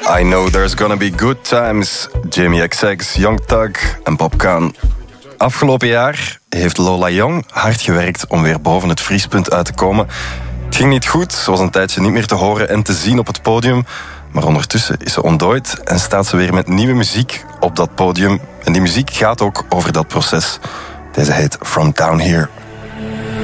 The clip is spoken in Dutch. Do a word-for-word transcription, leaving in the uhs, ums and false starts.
I know there's gonna be good times. Jamie X X, Young Thug en Popcaan. Afgelopen jaar heeft Lola Young hard gewerkt om weer boven het vriespunt uit te komen. Het ging niet goed, ze was een tijdje niet meer te horen en te zien op het podium. Maar ondertussen is ze ontdooid en staat ze weer met nieuwe muziek op dat podium. En die muziek gaat ook over dat proces. Deze heet From Down Here.